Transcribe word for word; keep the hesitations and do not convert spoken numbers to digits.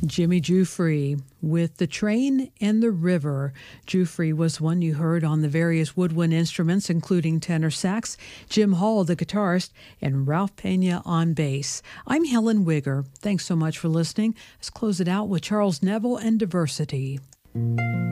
Jimmy Giuffre with The Train and the River. Giuffre was one you heard on the various woodwind instruments, including tenor sax, Jim Hall, the guitarist, and Ralph Pena on bass. I'm Helen Wigger. Thanks so much for listening. Let's close it out with Charles Neville and Diversity.